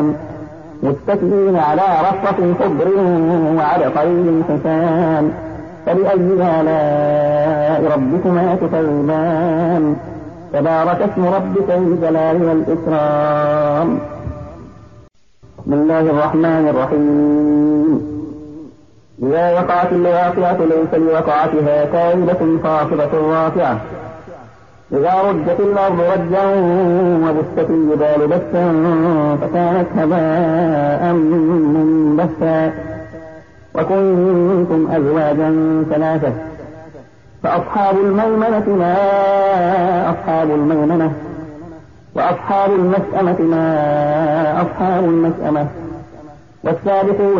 الأنعام متكئين على رفرف خضر وعبقري حسان فبأي آلاء ربكما تكذبان تبارك اسم ربك ذي الجلال والإكرام. بسم الله الرحمن الرحيم. إذا وقعت الواقعة ليس لوقعتها كاذبة خافضة رافعة إذا رجت الأرض رجا وبست الجبال بسا فكانت هباء منبثا وكنتم أزواجا ثلاثة فأصحاب الميمنة ما أصحاب الميمنة وأصحاب المشأمة ما أصحاب المشأمة والسابقون